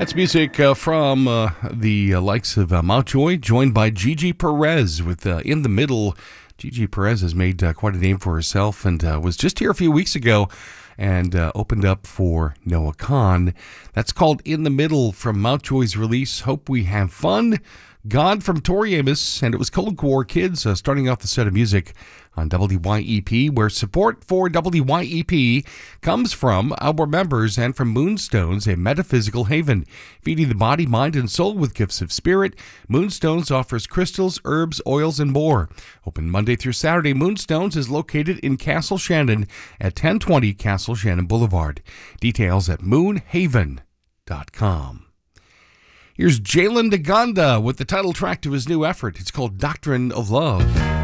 That's music from the likes of Mountjoy, joined by Gigi Perez with In the Middle. Gigi Perez has made quite a name for herself and was just here a few weeks ago and opened up for Noah Kahan. That's called In the Middle from Mountjoy's release, Hope We Have Fun. God from Tori Amos, and it was Cold War Kids starting off the set of music on WYEP, where support for WYEP comes from our members and from Moonstones, a metaphysical haven. Feeding the body, mind, and soul with gifts of spirit, Moonstones offers crystals, herbs, oils, and more. Open Monday through Saturday, Moonstones is located in Castle Shannon at 1020 Castle Shannon Boulevard. Details at moonhaven.com. Here's Jalen DeGonda with the title track to his new effort. It's called Doctrine of Love.